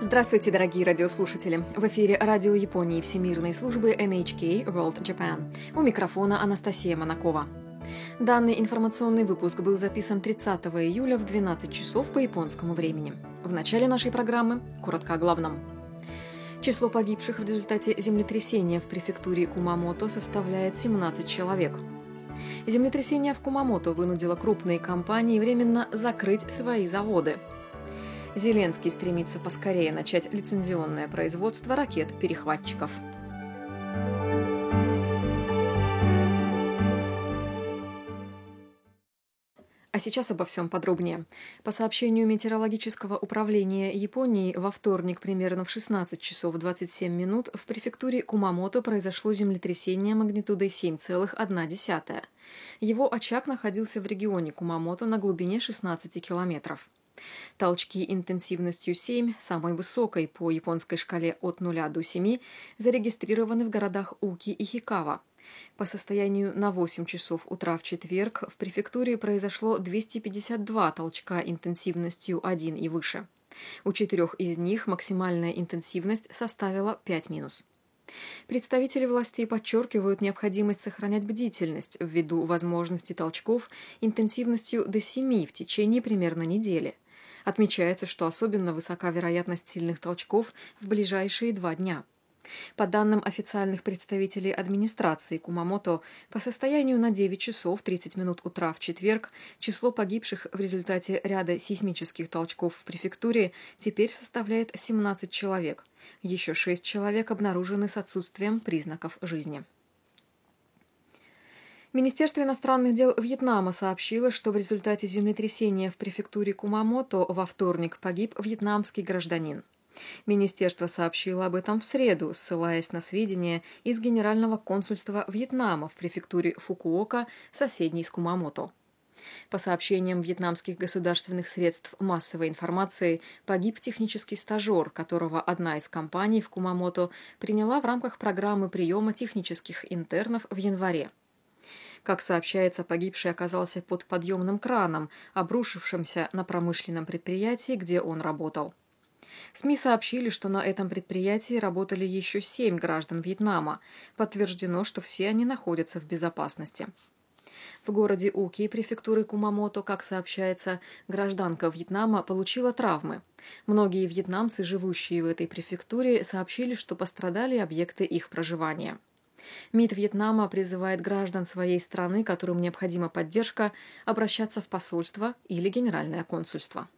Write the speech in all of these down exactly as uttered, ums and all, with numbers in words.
Здравствуйте, дорогие радиослушатели! В эфире Радио Японии Всемирной службы эн эйч кей World Japan. У микрофона Анастасия Монакова. Данный информационный выпуск был записан тридцатого июля в двенадцать часов по японскому времени. В начале нашей программы коротко о главном. Число погибших в результате землетрясения в префектуре Кумамото составляет семнадцать человек. Землетрясение в Кумамото вынудило крупные компании временно закрыть свои заводы. Зеленский стремится поскорее начать лицензионное производство ракет-перехватчиков. А сейчас обо всем подробнее. По сообщению Метеорологического управления Японии, во вторник примерно в шестнадцать часов двадцать семь минут в префектуре Кумамото произошло землетрясение магнитудой семь целых одна десятая. Его очаг находился в регионе Кумамото на глубине шестнадцати километров. Толчки интенсивностью семь, самой высокой по японской шкале от нуля до семи, зарегистрированы в городах Уки и Хикава. По состоянию на восемь часов утра в четверг в префектуре произошло двести пятьдесят два толчка интенсивностью один и выше. У четырех из них максимальная интенсивность составила пять минус. Представители властей подчеркивают необходимость сохранять бдительность ввиду возможности толчков интенсивностью до семи в течение примерно недели. Отмечается, что особенно высока вероятность сильных толчков в ближайшие два дня. По данным официальных представителей администрации Кумамото, по состоянию на девять часов тридцать минут утра в четверг число погибших в результате ряда сейсмических толчков в префектуре теперь составляет семнадцать человек. Еще шесть человек обнаружены с отсутствием признаков жизни. Министерство иностранных дел Вьетнама сообщило, что в результате землетрясения в префектуре Кумамото во вторник погиб вьетнамский гражданин. Министерство сообщило об этом в среду, ссылаясь на сведения из Генерального консульства Вьетнама в префектуре Фукуока, соседней с Кумамото. По сообщениям вьетнамских государственных средств массовой информации, погиб технический стажер, которого одна из компаний в Кумамото приняла в рамках программы приема технических интернов в январе. Как сообщается, погибший оказался под подъемным краном, обрушившимся на промышленном предприятии, где он работал. СМИ сообщили, что на этом предприятии работали еще семь граждан Вьетнама. Подтверждено, что все они находятся в безопасности. В городе Уки, префектуры Кумамото, как сообщается, гражданка Вьетнама получила травмы. Многие вьетнамцы, живущие в этой префектуре, сообщили, что пострадали объекты их проживания. МИД Вьетнама призывает граждан своей страны, которым необходима поддержка, обращаться в посольство или Генеральное консульство.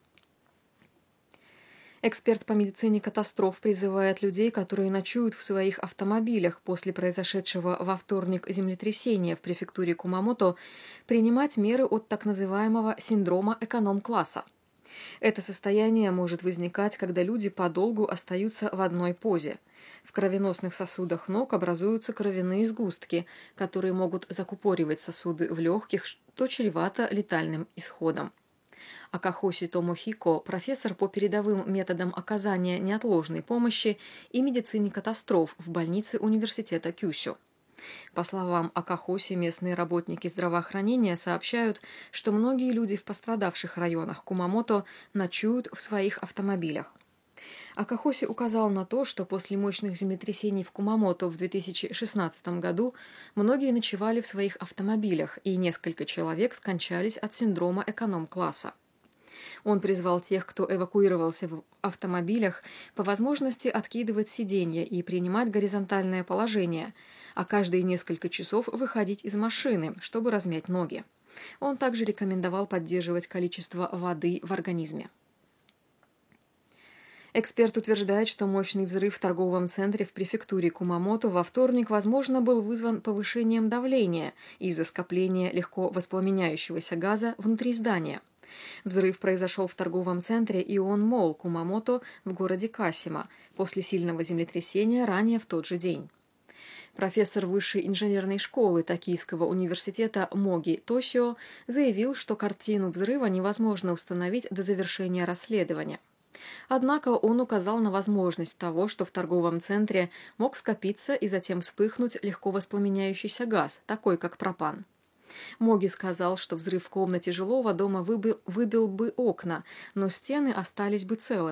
Эксперт по медицине катастроф призывает людей, которые ночуют в своих автомобилях после произошедшего во вторник землетрясения в префектуре Кумамото, принимать меры от так называемого синдрома эконом-класса. Это состояние может возникать, когда люди подолгу остаются в одной позе. В кровеносных сосудах ног образуются кровяные сгустки, которые могут закупоривать сосуды в легких, что чревато летальным исходом. Акахоси Томохико, профессор по передовым методам оказания неотложной помощи и медицине катастроф в больнице университета Кюсю. По словам Акахоси, местные работники здравоохранения сообщают, что многие люди в пострадавших районах Кумамото ночуют в своих автомобилях. Акахоси указал на то, что после мощных землетрясений в Кумамото в две тысячи шестнадцатом году многие ночевали в своих автомобилях, и несколько человек скончались от синдрома эконом-класса. Он призвал тех, кто эвакуировался в автомобилях, по возможности откидывать сиденья и принимать горизонтальное положение, а каждые несколько часов выходить из машины, чтобы размять ноги. Он также рекомендовал поддерживать количество воды в организме. Эксперт утверждает, что мощный взрыв в торговом центре в префектуре Кумамото во вторник, возможно, был вызван повышением давления из-за скопления легко воспламеняющегося газа внутри здания. Взрыв произошел в торговом центре Ион Молл Кумамото в городе Касима после сильного землетрясения ранее в тот же день. Профессор высшей инженерной школы Токийского университета Моги Тосио заявил, что картину взрыва невозможно установить до завершения расследования. Однако он указал на возможность того, что в торговом центре мог скопиться и затем вспыхнуть легко воспламеняющийся газ, такой как пропан. Моги сказал, что взрыв в комнате жилого дома выбил, выбил бы окна, но стены остались бы целыми.